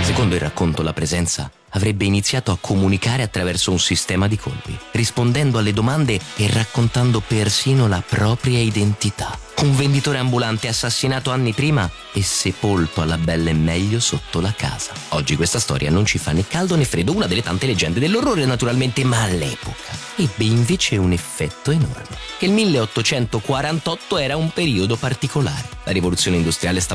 Secondo il racconto, la presenza avrebbe iniziato a comunicare attraverso un sistema di colpi, rispondendo alle domande e raccontando persino la propria identità. Un venditore ambulante assassinato anni prima e sepolto alla bella e meglio sotto la casa. Oggi questa storia non ci fa né caldo né freddo, una delle tante leggende dell'orrore naturalmente, ma all'epoca ebbe invece un effetto enorme. Che il 1848 era un periodo particolare. La rivoluzione industriale stava